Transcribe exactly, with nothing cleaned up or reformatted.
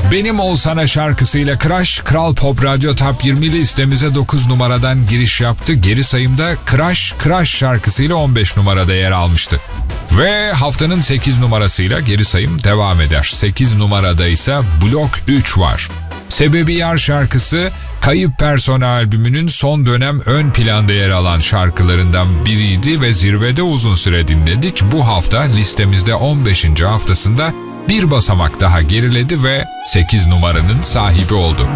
Benim Olsana şarkısıyla Crash, Kral Pop Radyo Top yirmi listemize dokuz numaradan giriş yaptı. Geri sayımda Crash, Crash şarkısıyla on beş numarada yer almıştı. Ve haftanın sekiz numarasıyla geri sayım devam eder. sekiz numarada ise Blok üç var. Sebebi Yar şarkısı, Kayıp Persona albümünün son dönem ön planda yer alan şarkılarından biriydi ve zirvede uzun süre dinledik. Bu hafta listemizde on beşinci haftasında bir basamak daha geriledi ve sekiz numaranın sahibi oldu.